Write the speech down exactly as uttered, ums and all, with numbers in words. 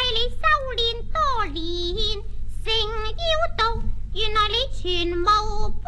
你修煉多年，成妖道，原來你全無